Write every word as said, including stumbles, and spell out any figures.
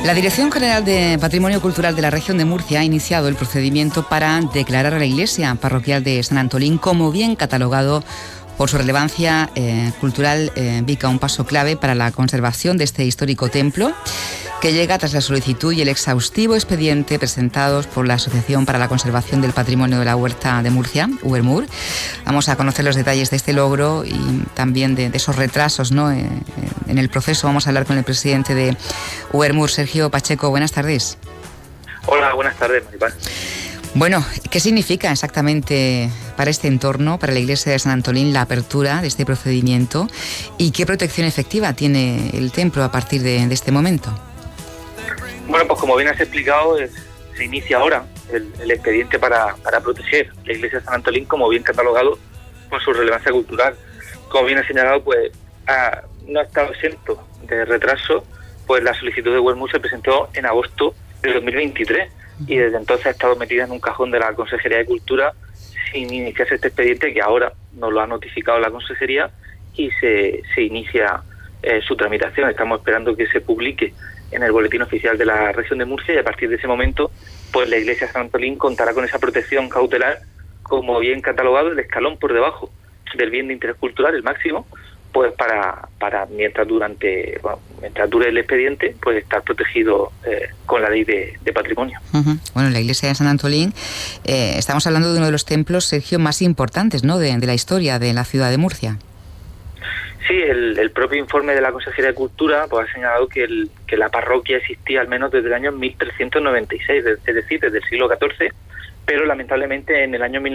La Dirección General de Patrimonio Cultural de la Región de Murcia ha iniciado el procedimiento para declarar a la iglesia parroquial de San Antolín como bien catalogado por su relevancia eh, cultural. eh, indica un paso clave para la conservación de este histórico templo, que llega tras la solicitud y el exhaustivo expediente presentados por la Asociación para la Conservación del Patrimonio de la Huerta de Murcia, UERMUR. Vamos a conocer los detalles de este logro y también de, de esos retrasos, ¿no?, eh, en el proceso. Vamos a hablar con el presidente de UERMUR, Sergio Pacheco. Buenas tardes. Hola, buenas tardes, Maripaz. Bueno, ¿qué significa exactamente para este entorno, para la iglesia de San Antolín, la apertura de este procedimiento y qué protección efectiva tiene el templo a partir de, de este momento? Bueno, pues como bien has explicado, es, se inicia ahora el, el expediente para, para proteger la iglesia de San Antolín como bien catalogado por su relevancia cultural. Como bien has señalado, pues ha, no ha estado exento de retraso, pues la solicitud de UERMUR se presentó en agosto de dos mil veintitrés y desde entonces ha estado metida en un cajón de la Consejería de Cultura sin iniciarse este expediente, que ahora nos lo ha notificado la Consejería y se, se inicia eh, su tramitación. Estamos esperando que se publique en el boletín oficial de la región de Murcia y a partir de ese momento pues la iglesia de San Antolín contará con esa protección cautelar como bien catalogado, el escalón por debajo del bien de interés cultural, el máximo, pues para para mientras durante bueno, mientras dure el expediente, pues estar protegido eh, con la ley de, de patrimonio. Uh-huh. Bueno, la iglesia de San Antolín, eh, estamos hablando de uno de los templos, Sergio, más importantes, ¿no?, de, de la historia de la ciudad de Murcia. Sí, el, el propio informe de la Consejería de Cultura pues ha señalado que, el, que la parroquia existía al menos desde el año mil trescientos noventa y seis, es decir, desde el siglo catorce, pero lamentablemente en el año mil